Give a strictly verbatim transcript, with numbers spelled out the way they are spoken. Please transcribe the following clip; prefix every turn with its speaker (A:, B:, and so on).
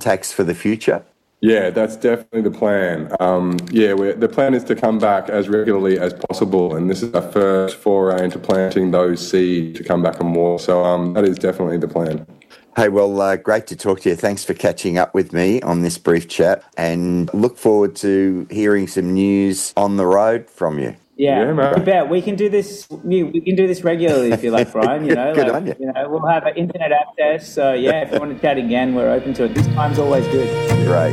A: contacts for the future?
B: Yeah, that's definitely the plan. Um, yeah, we're, the plan is to come back as regularly as possible, and this is our first foray into planting those seeds to come back and more. So um, that is definitely the plan.
A: Hey, well, uh, great to talk to you. Thanks for catching up with me on this brief chat, and look forward to hearing some news on the road from you.
C: Yeah,
B: yeah man.
C: You bet. We can do this. We can do this regularly if you like, Brian. You know,
A: good
C: like,
A: on you.
C: You know, we'll have internet access. So yeah, if you want to chat again, we're open to it. This time's always good.
A: Great.